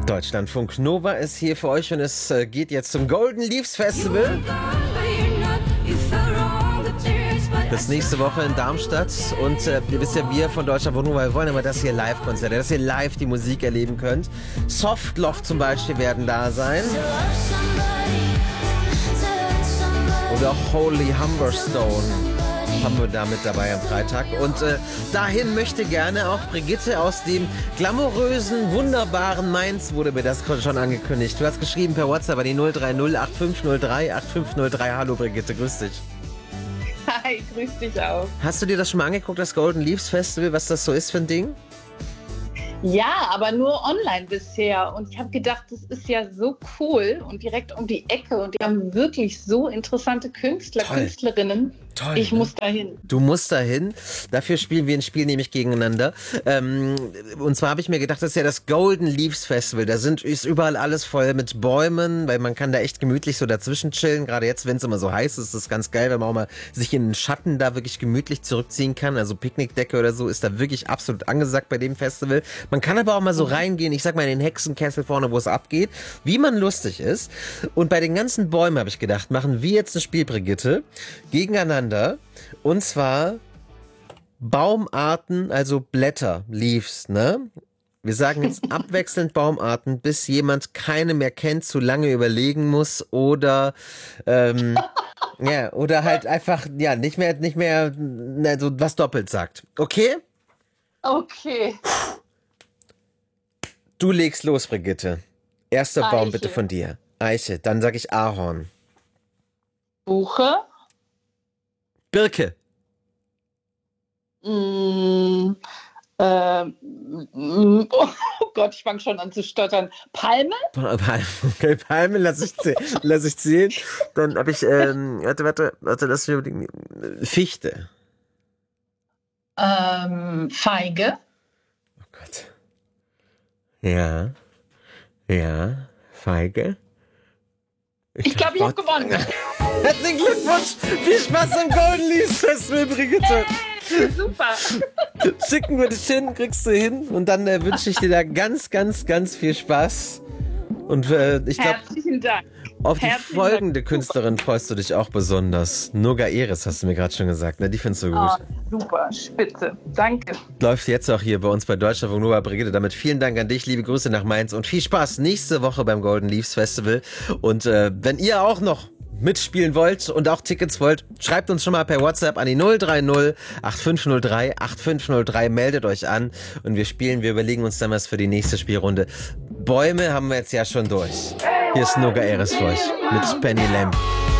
Deutschlandfunk Nova ist hier für euch und es geht jetzt zum Golden Leaves Festival. Das nächste Woche in Darmstadt und ihr wisst ja, wir von Deutschlandfunk Nova, wir wollen immer, dass ihr Live-Konzerte, dass ihr live die Musik erleben könnt. Softloft zum Beispiel werden da sein. Oder auch Holy Humberstone haben wir da mit dabei am Freitag. Und dahin möchte gerne auch Brigitte aus dem glamourösen, wunderbaren Mainz, wurde mir das schon angekündigt. Du hast geschrieben per WhatsApp an die 030 8503 8503. Hallo Brigitte, grüß dich. Hi, grüß dich auch. Hast du dir das schon mal angeguckt, das Golden Leaves Festival, was das so ist für ein Ding? Ja, aber nur online bisher. Und ich habe gedacht, das ist ja so cool und direkt um die Ecke. Und die haben wirklich so interessante Künstler, Toll. Künstlerinnen. Toll, ich ne? muss dahin. Du musst dahin. Dafür spielen wir ein Spiel nämlich gegeneinander. Und zwar habe ich mir gedacht, das ist ja das Golden Leaves Festival. Da ist überall alles voll mit Bäumen, weil man kann da echt gemütlich so dazwischen chillen. Gerade jetzt, wenn es immer so heiß ist, ist das ganz geil, wenn man auch mal sich in den Schatten da wirklich gemütlich zurückziehen kann. Also Picknickdecke oder so ist da wirklich absolut angesagt bei dem Festival. Man kann aber auch mal so reingehen, ich sag mal in den Hexenkessel vorne, wo es abgeht, wie man lustig ist. Und bei den ganzen Bäumen habe ich gedacht, machen wir jetzt ein Spiel, Brigitte, gegeneinander. Und zwar Baumarten, also Blätter, Leaves, ne? Wir sagen jetzt abwechselnd Baumarten, bis jemand keine mehr kennt, zu lange überlegen muss oder ja, oder halt einfach ja nicht mehr also was doppelt sagt. Okay? Okay. Du legst los, Brigitte. Erster Baum Eiche. bitte von dir. Eiche, dann sage ich Ahorn. Buche. Birke. Oh Gott, ich fange schon an zu stottern. Palme. Okay, Palme lass ich zählen. Dann habe ich, warte, lass mich überlegen. Fichte. Feige. Oh Gott. Ja, Feige. Ich glaube, ich habe gewonnen. Herzlichen Glückwunsch! Viel Spaß am Golden Leaves Festival, Brigitte! Super. Schicken wir dich hin, kriegst du hin und dann wünsche ich dir da ganz, ganz, ganz viel Spaß. Und ich glaube, Herzlichen Dank. auf die Herzlichen folgende Dank. Künstlerin freust du dich auch besonders. Noga Eres hast du mir gerade schon gesagt, ne? Die findest du gut. Oh, super, spitze. Danke. Läuft jetzt auch hier bei uns bei Deutschlandfunk Nova, Brigitte. Damit vielen Dank an dich, liebe Grüße nach Mainz und viel Spaß nächste Woche beim Golden Leaves Festival. Und wenn ihr auch noch mitspielen wollt und auch Tickets wollt, schreibt uns schon mal per WhatsApp an die 030 8503 8503, meldet euch an und wir überlegen uns dann was für die nächste Spielrunde. Bäume haben wir jetzt ja schon durch. Hier ist Noga Eres für euch mit Penny Lamb.